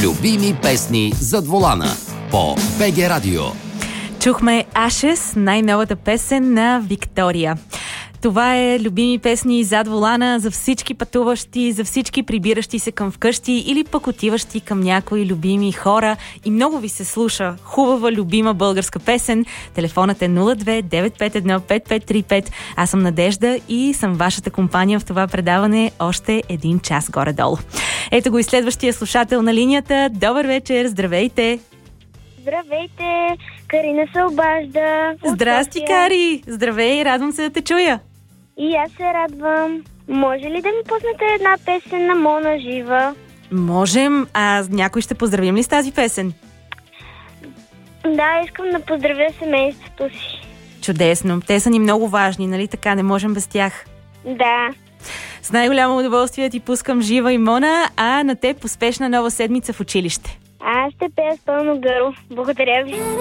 Любими песни зад волана по БГ Радио. Чухме Ashes, най-новата песен на Виктория. Това е любими песни зад волана за всички пътуващи, за всички прибиращи се към вкъщи или пък отиващи към някои любими хора. И много ви се слуша хубава, любима българска песен. Телефонът е 02-951-5535. Аз съм Надежда и съм вашата компания в това предаване още един час горе-долу. Ето го и следващия слушател на линията. Добър вечер, здравейте! Здравейте! Карина се обажда. Здрасти, Кари! Здравей, радвам се да те чуя. И аз се радвам. Може ли да ми пуснете една песен на Мона Жива? Можем. А някой ще поздравим ли с тази песен? Да, искам да поздравя семейството си. Чудесно. Те са ни много важни, нали така? Не можем без тях. Да. С най-голямо удоволствие ти пускам Жива и Мона, а на теб успешна нова седмица в училище. Аз ще пея с пълно гърло. Благодаря ви.